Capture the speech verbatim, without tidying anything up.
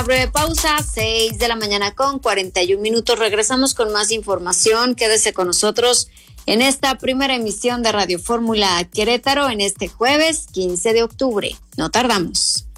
Breve pausa, seis de la mañana con cuarenta y un minutos. Regresamos con más información. Quédese con nosotros en esta primera emisión de Radio Fórmula Querétaro en este jueves quince de octubre. No tardamos.